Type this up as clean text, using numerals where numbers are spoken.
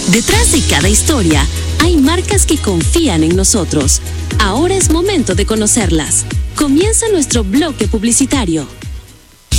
Detrás de cada historia hay marcas que confían en nosotros. Ahora es momento de conocerlas. Comienza nuestro bloque publicitario.